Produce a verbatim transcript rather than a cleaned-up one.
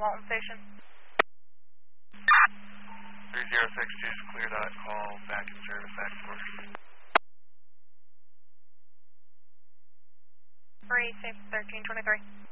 Walton Station. three zero six two is clear dot, call back in service, back force. Three, safe thirteen twenty-three.